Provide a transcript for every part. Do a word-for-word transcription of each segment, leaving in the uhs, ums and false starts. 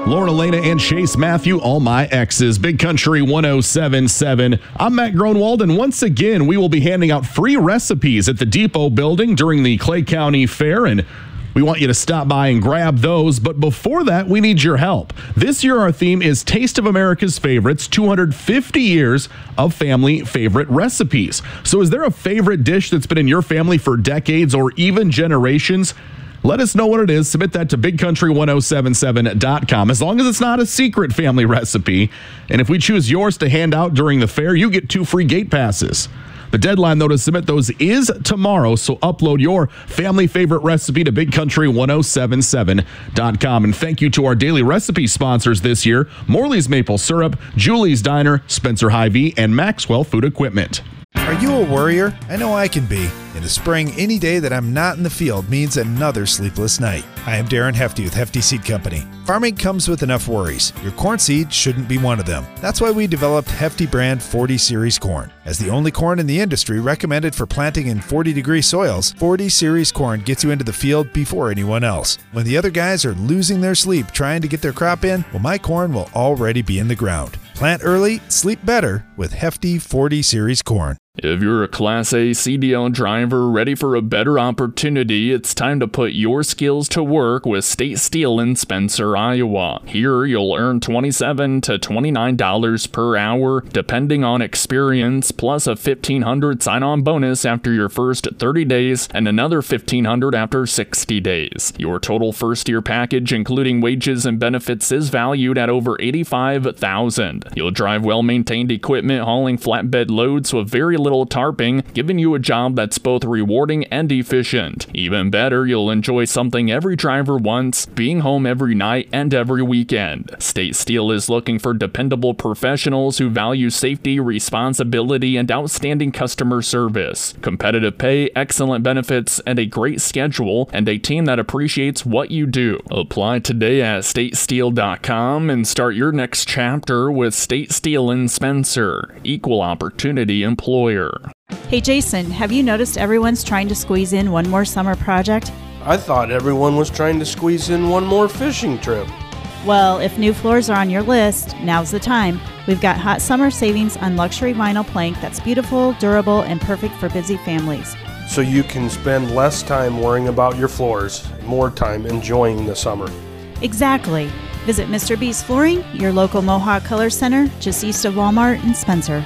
Lauren Elena and Chase Matthew, all my exes. Big Country one oh seven point seven. I'm Matt Gronwald, and once again, we will be handing out free recipes at the Depot building during the Clay County Fair, and we want you to stop by and grab those. But before that, we need your help. This year, our theme is Taste of America's Favorites, two hundred fifty years of family favorite recipes. So is there a favorite dish that's been in your family for decades or even generations? Let us know what it is. Submit that to big country one oh seven seven dot com, as long as it's not a secret family recipe. And if we choose yours to hand out during the fair, you get two free gate passes. The deadline, though, to submit those is tomorrow, so upload your family favorite recipe to big country one oh seven seven dot com. And thank you to our daily recipe sponsors this year, Morley's Maple Syrup, Julie's Diner, Spencer Hy-Vee, and Maxwell Food Equipment. Are you a worrier? I know I can be. In the spring, any day that I'm not in the field means another sleepless night. I am Darren Hefty with Hefty Seed Company. Farming comes with enough worries. Your corn seed shouldn't be one of them. That's why we developed Hefty brand forty series corn. As the only corn in the industry recommended for planting in forty degree soils, forty series corn gets you into the field before anyone else. When the other guys are losing their sleep trying to get their crop in, well, my corn will already be in the ground. Plant early, sleep better with Hefty forty series corn. If you're a Class A C D L driver ready for a better opportunity, it's time to put your skills to work with State Steel in Spencer, Iowa. Here, you'll earn twenty-seven to twenty-nine dollars per hour, depending on experience, plus a fifteen hundred dollars sign-on bonus after your first thirty days and another fifteen hundred dollars after sixty days. Your total first-year package, including wages and benefits, is valued at over eighty-five thousand dollars. You'll drive well-maintained equipment hauling flatbed loads with very little tarping, giving you a job that's both rewarding and efficient. Even better, you'll enjoy something every driver wants, being home every night and every weekend. State Steel is looking for dependable professionals who value safety, responsibility, and outstanding customer service. Competitive pay, excellent benefits, and a great schedule, and a team that appreciates what you do. Apply today at state steel dot com and start your next chapter with State Steel in Spencer, equal opportunity employer. Hey Jason, have you noticed everyone's trying to squeeze in one more summer project? I thought everyone was trying to squeeze in one more fishing trip. Well, if new floors are on your list, now's the time. We've got hot summer savings on luxury vinyl plank that's beautiful, durable, and perfect for busy families. So you can spend less time worrying about your floors, more time enjoying the summer. Exactly. Visit Mister B's Flooring, your local Mohawk Color Center, just east of Walmart in Spencer.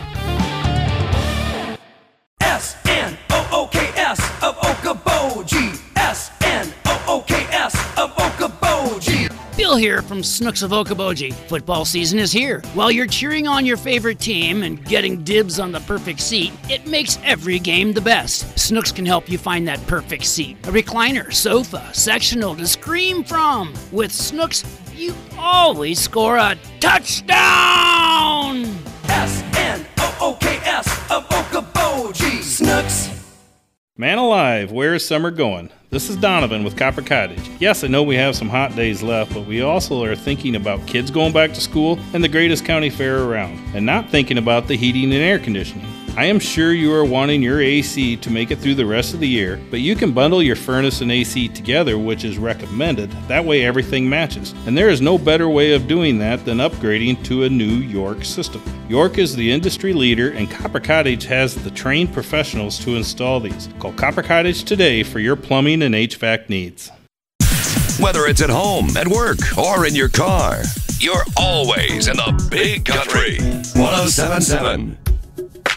S N O O K S of Okoboji. S N O O K S of Okoboji. Bill here from Snooks of Okoboji. Football season is here. While you're cheering on your favorite team and getting dibs on the perfect seat, it makes every game the best. Snooks can help you find that perfect seat. A recliner, sofa, sectional to scream from. With Snooks, you always score a touchdown! S N O O K S of Okoboji. Snooks. Man alive, where is summer going? This is Donovan with Copper Cottage. Yes, I know we have some hot days left, but we also are thinking about kids going back to school and the greatest county fair around, and not thinking about the heating and air conditioning. I am sure you are wanting your A C to make it through the rest of the year, but you can bundle your furnace and A C together, which is recommended. That way everything matches. And there is no better way of doing that than upgrading to a new York system. York is the industry leader, and Copper Cottage has the trained professionals to install these. Call Copper Cottage today for your plumbing and H V A C needs. Whether it's at home, at work, or in your car, you're always in the Big Country. one oh seven point seven.